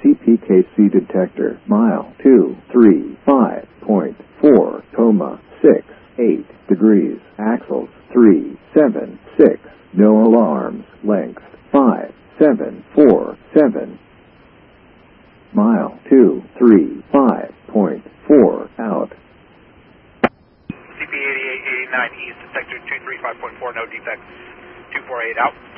CPKC detector, mile 235.4, coma 68 degrees, axles 376, no alarms, length 5747, mile 235.4, out. CP8889 East, detector 235.4, no defects, 248 out.